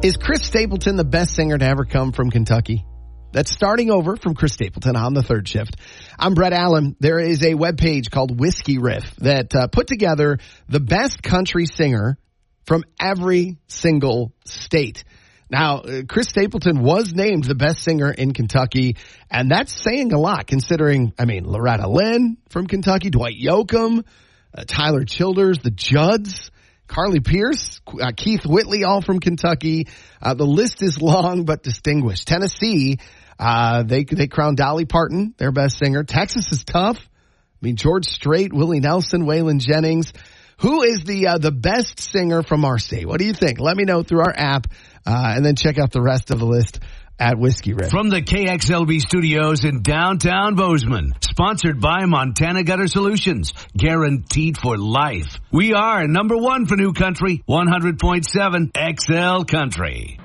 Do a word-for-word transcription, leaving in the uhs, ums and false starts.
Is Chris Stapleton the best singer to ever come from Kentucky? That's starting over from Chris Stapleton on the third shift. I'm Brett Allen. There is a webpage called Whiskey Riff that uh, put together the best country singer from every single state. Now, uh, Chris Stapleton was named the best singer in Kentucky, and that's saying a lot considering, I mean, Loretta Lynn from Kentucky, Dwight Yoakam, uh, Tyler Childers, the Judds, Carly Pierce, uh, Keith Whitley, all from Kentucky. Uh, the list is long but distinguished. Tennessee, uh, they they crowned Dolly Parton their best singer. Texas is tough. I mean, George Strait, Willie Nelson, Waylon Jennings. Who is the uh, the best singer from our state? What do you think? Let me know through our app, uh, and then check out the rest of the list at Whiskey Riff. From the K X L V studios in downtown Bozeman, sponsored by Montana Gutter Solutions, guaranteed for life. We are number one for New Country, one hundred point seven X L Country.